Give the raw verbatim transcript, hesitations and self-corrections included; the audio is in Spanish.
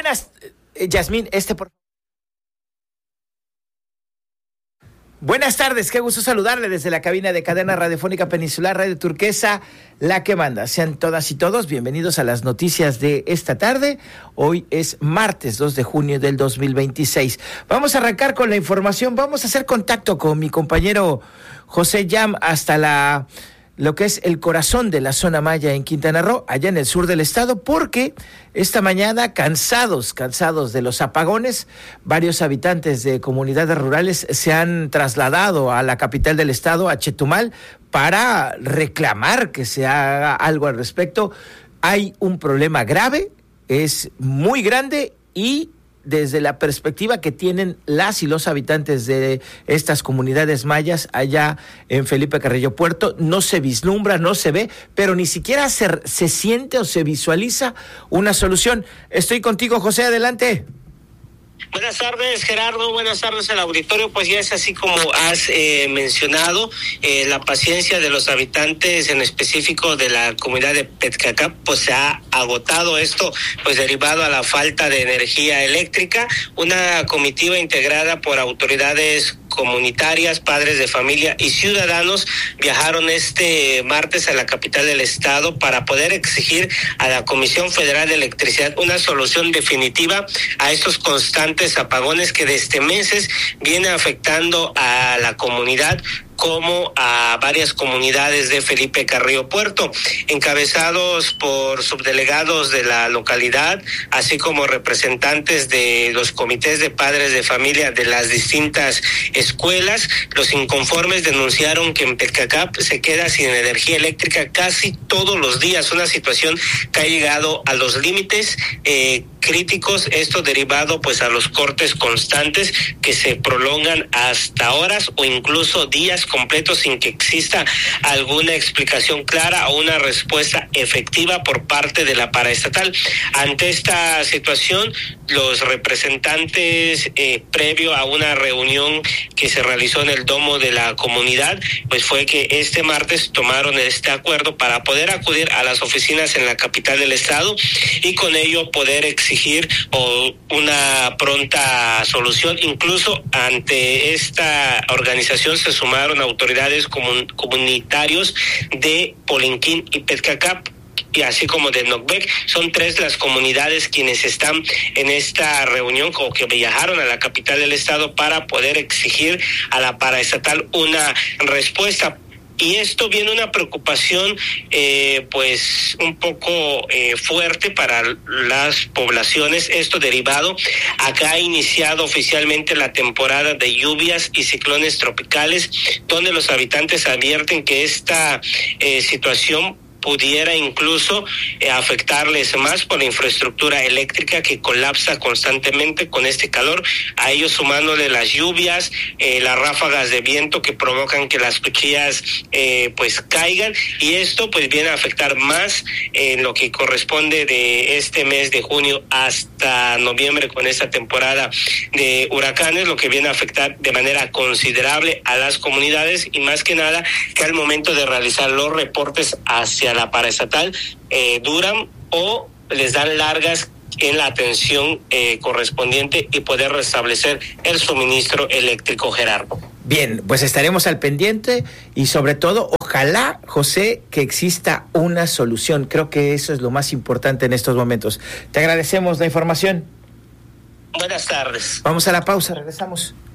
buenas, eh, Yasmín, este por... Buenas tardes, qué gusto saludarle desde la cabina de Cadena Radiofónica Peninsular Radio Turquesa, la que manda. Sean todas y todos bienvenidos a las noticias de esta tarde. Hoy es martes dos de junio del dos mil veintiséis. Vamos a arrancar con la información, vamos a hacer contacto con mi compañero José Yam hasta la... lo que es el corazón de la zona maya en Quintana Roo, allá en el sur del estado, porque esta mañana, cansados, cansados de los apagones, varios habitantes de comunidades rurales se han trasladado a la capital del estado, a Chetumal, para reclamar que se haga algo al respecto. Hay un problema grave, es muy grande y desde la perspectiva que tienen las y los habitantes de estas comunidades mayas allá en Felipe Carrillo Puerto, no se vislumbra, no se ve, pero ni siquiera se, se siente o se visualiza una solución. Estoy contigo, José, adelante. Buenas tardes, Gerardo, buenas tardes al auditorio. Pues ya es así como has eh, mencionado, eh, la paciencia de los habitantes, en específico de la comunidad de Petcacap, pues se ha agotado. Esto pues derivado a la falta de energía eléctrica. Una comitiva integrada por autoridades comunitarias, padres de familia y ciudadanos viajaron este martes a la capital del estado para poder exigir a la Comisión Federal de Electricidad una solución definitiva a estos constantes apagones que desde meses vienen afectando a la comunidad como a varias comunidades de Felipe Carrillo Puerto, encabezados por subdelegados de la localidad, así como representantes de los comités de padres de familia de las distintas escuelas. Los inconformes denunciaron que en Petcacap se queda sin energía eléctrica casi todos los días, una situación que ha llegado a los límites eh, críticos, esto derivado pues a los cortes constantes que se prolongan hasta horas o incluso días completos sin que exista alguna explicación clara o una respuesta efectiva por parte de la paraestatal. Ante esta situación, los representantes eh, previo a una reunión que se realizó en el domo de la comunidad, pues fue que este martes tomaron este acuerdo para poder acudir a las oficinas en la capital del estado y con ello poder exigir o una pronta solución. Incluso ante esta organización se sumaron autoridades comun- comunitarios de Polinquín y Petcacap, y así como de Nocbec. Son tres las comunidades quienes están en esta reunión o que viajaron a la capital del estado para poder exigir a la paraestatal una respuesta. Y esto viene una preocupación eh, pues un poco eh, fuerte para las poblaciones, esto derivado a que ha iniciado oficialmente la temporada de lluvias y ciclones tropicales, donde los habitantes advierten que esta eh, situación pudiera incluso eh, afectarles más por la infraestructura eléctrica que colapsa constantemente con este calor, a ello sumándole las lluvias, eh, las ráfagas de viento que provocan que las cuchillas eh, pues caigan, y esto pues viene a afectar más en eh, lo que corresponde de este mes de junio hasta noviembre con esta temporada de huracanes, lo que viene a afectar de manera considerable a las comunidades, y más que nada que al momento de realizar los reportes hacia la paraestatal eh, duran o les dan largas en la atención eh, correspondiente y poder restablecer el suministro eléctrico, Gerardo. Bien, pues estaremos al pendiente y sobre todo, ojalá, José, que exista una solución. Creo que eso es lo más importante en estos momentos. Te agradecemos la información. Buenas tardes. Vamos a la pausa, regresamos.